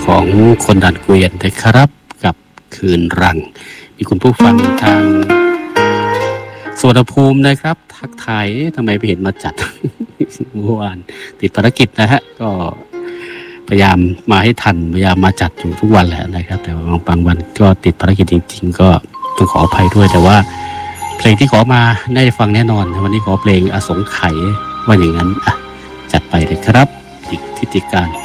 ของคนด่านเกวียนนะครับกับคืนรังมีคุณผู้ฟังทางสวนภูมินะครับทักทายทำไมไม่เห็นมาจัด เมื่อวานติดภารกิจนะฮะก็พยายามมาให้ทันพยายามมาจัดอยู่ทุกวันแหละนะครับแต่ว่าบางวันก็ติดภารกิจจริงๆก็ต้องขออภัยด้วยแต่ว่าเพลงที่ขอมาได้ฟังแน่นอนวันนี้ขอเพลงอสงไขยว่าอย่างนั้นอ่ะจัดไปเลยครับทิติการ